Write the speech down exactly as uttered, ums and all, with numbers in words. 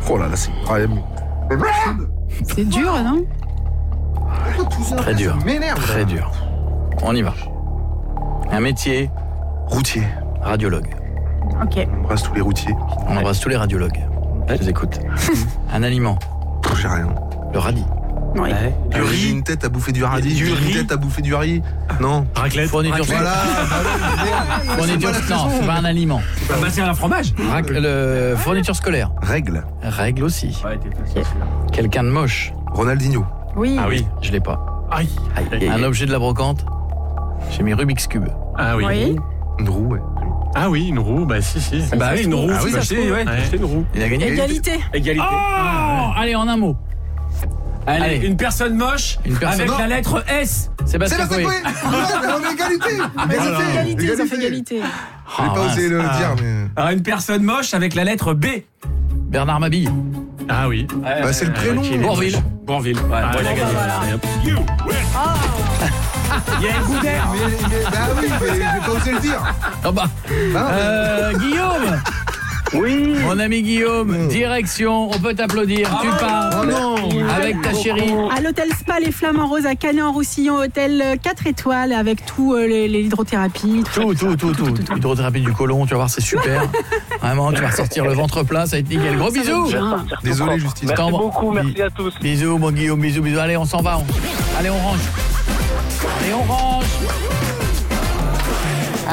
Oh là là, c'est incroyable. C'est dur, non? Très dur. M'énerve. Très dur. On y va. Un métier, Routier. radiologue. Ok. On embrasse tous les routiers. On embrasse tous les radiologues. Je les écoute. Un aliment, Pff, J'ai rien. le radis. Oui. Ouais. Du J'ai riz. une tête à bouffer du radis. Du J'ai riz. une tête à bouffer du riz. Non. Raclette. Fourniture Voilà. Fourniture, C'est pas la non, saison. c'est pas un aliment. Ah bah c'est un fromage. Rac- le, fourniture scolaire. Règle. Règle aussi. Ouais, t'es facile. Quelqu'un de moche. Ronaldinho. Oui. Ah oui. Je l'ai pas. Aïe. Aïe. Un objet de la brocante. J'ai mis Rubik's Cube. Ah oui. Oui. Une roue, ouais. Ah oui, une roue, bah si, si. Ça, bah ça oui, se une trouve. roue, Ah oui, faut ça se acheter, ouais, trouve. acheter une roue. Il a gagné. Égalité. Égalité. Oh, allez, en un mot. Allez, Allez. une personne moche Une personne- avec Non. la lettre S. Sébastien C'est la Coé. Coé. Non, mais on est égalité. Mais ils ont fait égalité, ils ont fait égalité. J'ai Ah, pas mince. osé le Ah. dire, mais. Alors une personne moche avec la lettre B. Bernard Mabille. Ah oui. Bah, c'est le prénom. Bourville. Bourville. Ouais, Ah, bon, il a bon, gagné. bah, Allez, hop. Il y a un goût d'air. Mais, mais- bah oui, mais j'ai pas osé le dire. Oh bah. Ah, Euh, Guillaume. Oui. Mon ami Guillaume, direction, on peut t'applaudir. Tu pars Oh non. avec ta chérie. À l'hôtel Spa Les Flamants Roses à Canet-en-Roussillon, hôtel quatre étoiles avec tout euh, les, les hydrothérapies. Tout, tout, tout, tout. Hydrothérapie du côlon, tu vas voir, c'est super. Vraiment, tu vas ressortir le ventre plein, ça va être nickel. Gros bisous. bien. Désolé, Justine. Merci T'embrasse. beaucoup, merci à tous. Bisous, mon Guillaume, bisous, bisous. Allez, on s'en va. on- Allez, on range. Allez, on range.